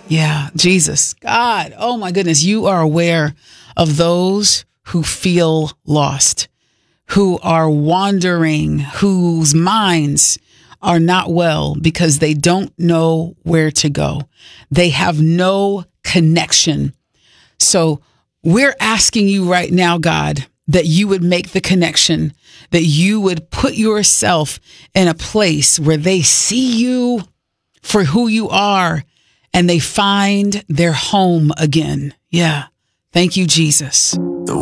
Yeah, Jesus, God, oh my goodness, you are aware of those who feel lost, who are wandering, whose minds are not well because they don't know where to go. They have no connection. So we're asking you right now, God, that you would make the connection, that you would put yourself in a place where they see you for who you are and they find their home again. Yeah. Thank you, Jesus.